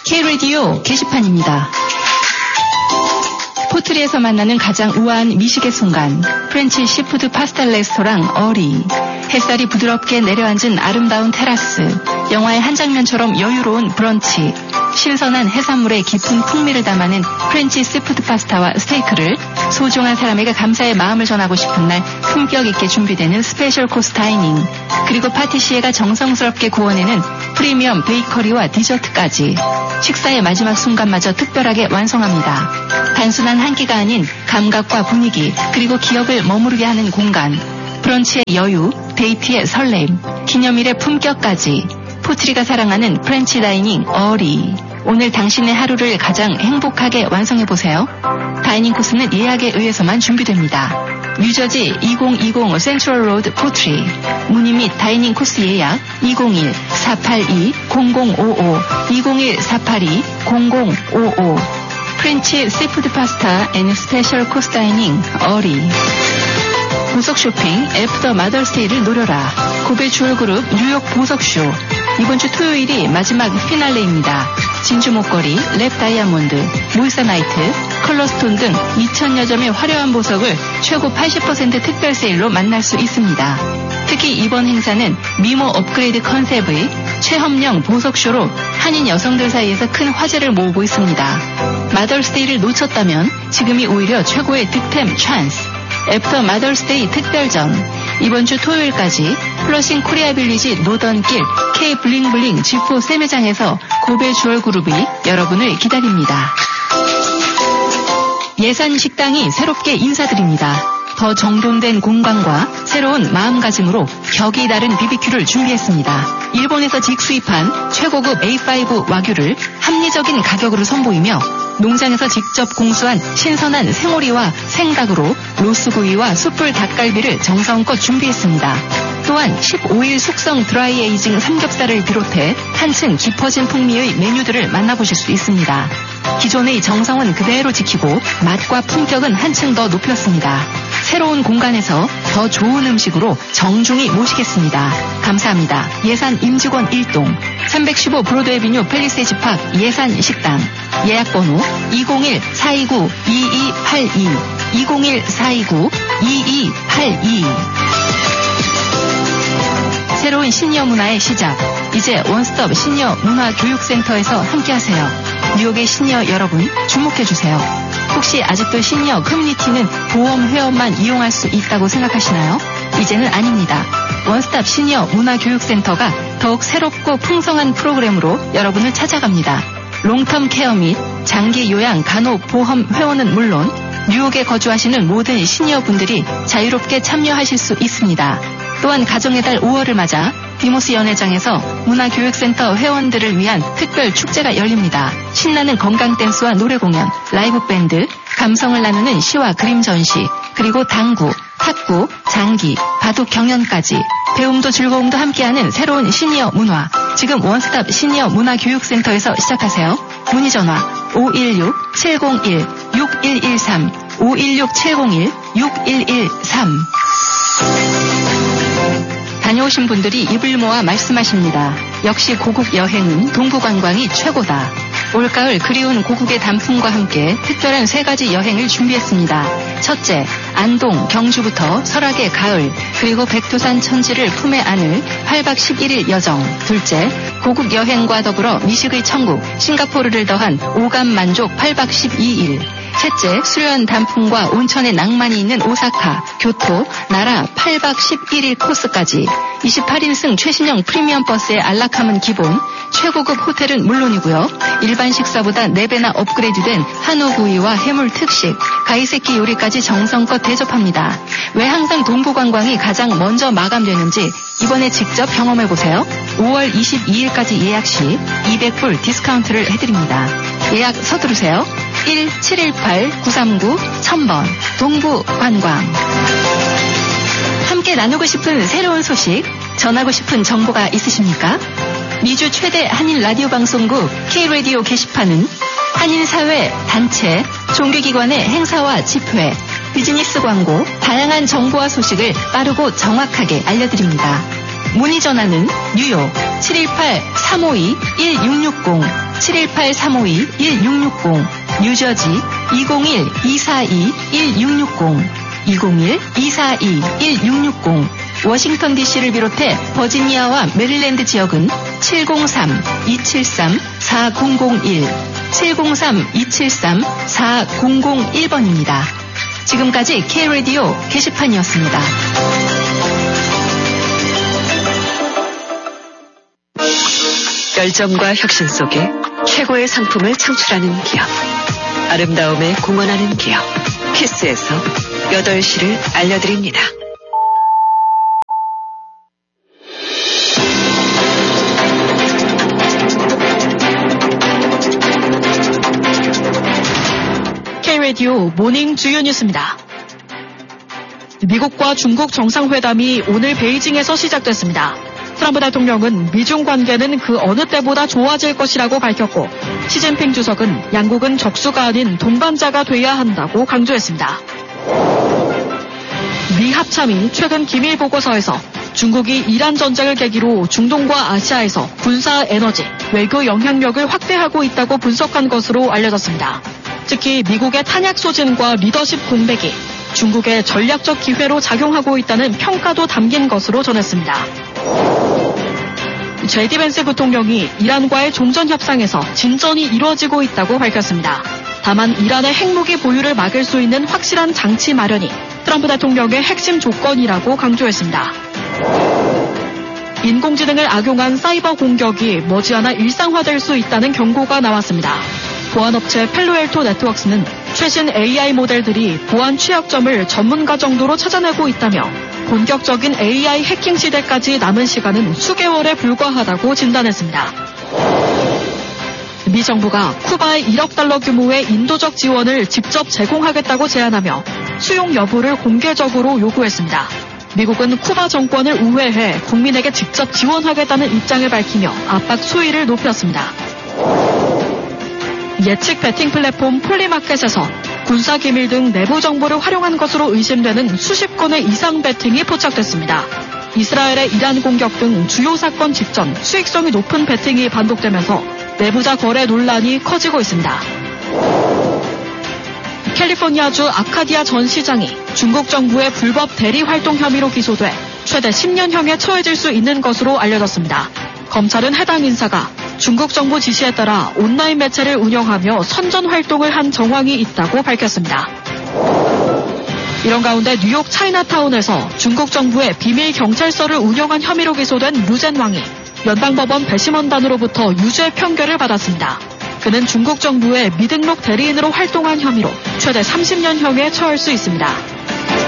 K-라디오 게시판입니다. 포트리에서 만나는 가장 우아한 미식의 순간, 프렌치 시푸드 파스타 레스토랑 어리, 햇살이 부드럽게 내려앉은 아름다운 테라스, 영화의 한 장면처럼 여유로운 브런치, 신선한 해산물의 깊은 풍미를 담아낸 프렌치 시푸드 파스타와 스테이크를 소중한 사람에게 감사의 마음을 전하고 싶은 날 품격 있게 준비되는 스페셜 코스 다이닝, 그리고 파티시에가 정성스럽게 구워내는 프리미엄 베이커리와 디저트까지 식사의 마지막 순간마저 특별하게 완성합니다. 단순한 한 끼가 아닌 감각과 분위기, 그리고 기억을 머무르게 하는 공간, 브런치의 여유, 데이트의 설렘, 기념일의 품격까지 포트리가 사랑하는 프렌치 다이닝 어리. 오늘 당신의 하루를 가장 행복하게 완성해보세요. 다이닝 코스는 예약에 의해서만 준비됩니다. 뉴저지 2020 센트럴 로드 포트리. 문의 및 다이닝 코스 예약 201-482-0055 201-482-0055. 프렌치 시푸드 파스타 앤 스페셜 코스 다이닝 어리. 보석 쇼핑 애프터 마더스데이를 노려라. 고베 주얼그룹 뉴욕 보석쇼. 이번 주 토요일이 마지막 피날레입니다. 진주 목걸이, 랩 다이아몬드, 모이사나이트, 컬러스톤 등 2,000여 점의 화려한 보석을 최고 80% 특별 세일로 만날 수 있습니다. 특히 이번 행사는 미모 업그레이드 컨셉의 최험령 보석쇼로 한인 여성들 사이에서 큰 화제를 모으고 있습니다. 마더스데이를 놓쳤다면 지금이 오히려 최고의 득템 찬스. 애프터 마더스데이 특별전. 이번 주 토요일까지 플러싱 코리아 빌리지 노던길 K 블링블링 G4 세매장에서 고베 주얼그룹이 여러분을 기다립니다. 예산 식당이 새롭게 인사드립니다. 더 정돈된 공간과 새로운 마음가짐으로 격이 다른 BBQ를 준비했습니다. 일본에서 직수입한 최고급 A5 와규를 합리적인 가격으로 선보이며 농장에서 직접 공수한 신선한 생오리와 생닭으로 로스구이와 숯불 닭갈비를 정성껏 준비했습니다. 또한 15일 숙성 드라이 에이징 삼겹살을 비롯해 한층 깊어진 풍미의 메뉴들을 만나보실 수 있습니다. 기존의 정성은 그대로 지키고 맛과 품격은 한층 더 높였습니다. 새로운 공간에서 더 좋은 음식으로 정중히 모시겠습니다. 감사합니다. 예산 임직원 1동 315 브로드웨이 비뉴 팰리세이지 파크 예산 식당. 예약번호 201-429-2282 201-429-2282. 새로운 시니어 문화의 시작. 이제 원스톱 시니어 문화교육센터에서 함께하세요. 뉴욕의 시니어 여러분, 주목해주세요. 혹시 아직도 시니어 커뮤니티는 보험 회원만 이용할 수 있다고 생각하시나요? 이제는 아닙니다. 원스톱 시니어 문화교육센터가 더욱 새롭고 풍성한 프로그램으로 여러분을 찾아갑니다. 롱텀 케어 및 장기 요양 간호 보험 회원은 물론 뉴욕에 거주하시는 모든 시니어분들이 자유롭게 참여하실 수 있습니다. 또한 가정의 달 5월을 맞아 디모스 연회장에서 문화교육센터 회원들을 위한 특별 축제가 열립니다. 신나는 건강 댄스와 노래 공연, 라이브 밴드, 감성을 나누는 시와 그림 전시, 그리고 당구, 탁구, 장기, 바둑 경연까지 배움도 즐거움도 함께하는 새로운 시니어 문화. 지금 원스톱 시니어 문화교육센터에서 시작하세요. 문의 전화 516-701-6113 516-701-6113. 다녀오신 분들이 입을 모아 말씀하십니다. 역시 고국 여행은 동부관광이 최고다. 올가을 그리운 고국의 단풍과 함께 특별한 3가지 여행을 준비했습니다. 첫째, 안동, 경주부터 설악의 가을, 그리고 백두산 천지를 품에 안을 8박 11일 여정. 둘째, 고국 여행과 더불어 미식의 천국, 싱가포르를 더한 오감 만족 8박 12일. 셋째, 수려한 단풍과 온천의 낭만이 있는 오사카, 교토, 나라 8박 11일 코스까지 28인승 최신형 프리미엄 버스의 안락함은 기본, 최고급 호텔은 물론이고요. 일반 식사보다 4배나 업그레이드된 한우구이와 해물 특식, 가이세키 요리까지 정성껏 대접합니다. 왜 항상 동부관광이 가장 먼저 마감되는지 이번에 직접 경험해보세요. 5월 22일까지 예약 시 200불 디스카운트를 해드립니다. 예약 서두르세요. 1-718-939-1000번 동부관광. 함께 나누고 싶은 새로운 소식, 전하고 싶은 정보가 있으십니까? 미주 최대 한인 라디오 방송국 K-라디오 게시판은 한인사회, 단체, 종교기관의 행사와 집회, 비즈니스 광고, 다양한 정보와 소식을 빠르고 정확하게 알려드립니다. 문의 전화는 뉴욕 718-352-1660 718-352-1660, 뉴저지 201-242-1660, 201-242-1660, 워싱턴 DC를 비롯해 버지니아와 메릴랜드 지역은 703-273-4001, 703-273-4001번입니다. 지금까지 K-라디오 게시판이었습니다. 열정과 혁신 속에 최고의 상품을 창출하는 기업. 아름다움에 공헌하는 기업. 키스에서 8시를 알려드립니다. K-라디오 모닝 주요 뉴스입니다. 미국과 중국 정상회담이 오늘 베이징에서 시작됐습니다. 트럼프 대통령은 미중 관계는 그 어느 때보다 좋아질 것이라고 밝혔고, 시진핑 주석은 양국은 적수가 아닌 동반자가 돼야 한다고 강조했습니다. 미 합참이 최근 기밀 보고서에서 중국이 이란 전쟁을 계기로 중동과 아시아에서 군사 에너지, 외교 영향력을 확대하고 있다고 분석한 것으로 알려졌습니다. 특히 미국의 탄약 소진과 리더십 공백이 중국의 전략적 기회로 작용하고 있다는 평가도 담긴 것으로 전했습니다. 제디 벤스 부통령이 이란과의 종전 협상에서 진전이 이루어지고 있다고 밝혔습니다. 다만 이란의 핵무기 보유를 막을 수 있는 확실한 장치 마련이 트럼프 대통령의 핵심 조건이라고 강조했습니다. 인공지능을 악용한 사이버 공격이 머지않아 일상화될 수 있다는 경고가 나왔습니다. 보안업체 펠로엘토 네트워크스는 최신 AI 모델들이 보안 취약점을 전문가 정도로 찾아내고 있다며 본격적인 AI 해킹 시대까지 남은 시간은 수개월에 불과하다고 진단했습니다. 미 정부가 쿠바에 1억 달러 규모의 인도적 지원을 직접 제공하겠다고 제안하며 수용 여부를 공개적으로 요구했습니다. 미국은 쿠바 정권을 우회해 국민에게 직접 지원하겠다는 입장을 밝히며 압박 수위를 높였습니다. 예측 베팅 플랫폼 폴리마켓에서 군사기밀 등 내부 정보를 활용한 것으로 의심되는 수십 건의 이상 베팅이 포착됐습니다. 이스라엘의 이란 공격 등 주요 사건 직전 수익성이 높은 베팅이 반복되면서 내부자 거래 논란이 커지고 있습니다. 캘리포니아주 아카디아 전 시장이 중국 정부의 불법 대리 활동 혐의로 기소돼 최대 10년형에 처해질 수 있는 것으로 알려졌습니다. 검찰은 해당 인사가 중국 정부 지시에 따라 온라인 매체를 운영하며 선전 활동을 한 정황이 있다고 밝혔습니다. 이런 가운데 뉴욕 차이나타운에서 중국 정부의 비밀 경찰서를 운영한 혐의로 기소된 루젠왕이 연방법원 배심원단으로부터 유죄 판결을 받았습니다. 그는 중국 정부의 미등록 대리인으로 활동한 혐의로 최대 30년형에 처할 수 있습니다.